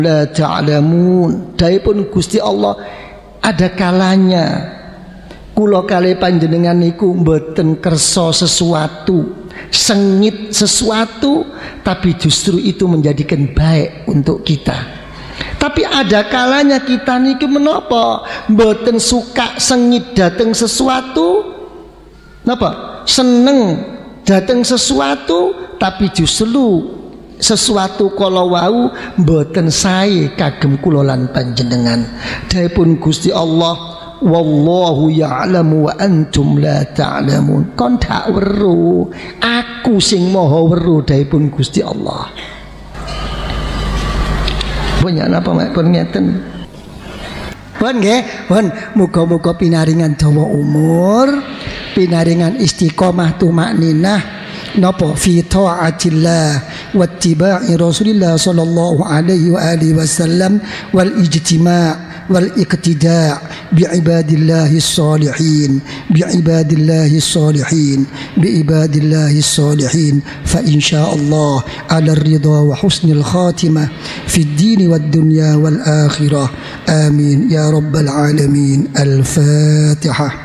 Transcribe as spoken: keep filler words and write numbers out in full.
la ta'lamun. Daipun Gusti Allah ada kalanya kula kalih panjenengan niku mboten kersa sesuatu, sengit sesuatu, tapi justru itu menjadikan baik untuk kita. Tapi ada kalanya kita niki menapa mboten suka sengit dateng sesuatu, napa seneng dateng sesuatu, tapi justru sesuatu kala wau mboten sae kagem kula lan panjenengan. Daipun Gusti Allah, wallahu ya'lamu wa antum la ta'lamun. Kon dak weruh, aku sing maha weruh daipun Gusti Allah. Banyak apa mak pun ngeten. Pun nggih, pun muga-muga pinaringan dawa umur, pinaringan istiqomah tumakninah napa fi taatillah wa ittiba'i Rasulillah sallallahu alaihi wa alihi wasallam wal ijtima' wal iqtida' bi ibadillahi salihin bi ibadillahi salihin bi ibadillahi salihin fa insyaallah ala ridha wa husnil khatimah fi ad-din wad dunya wal akhirah amin ya rabbal alamin. Al-Fatihah.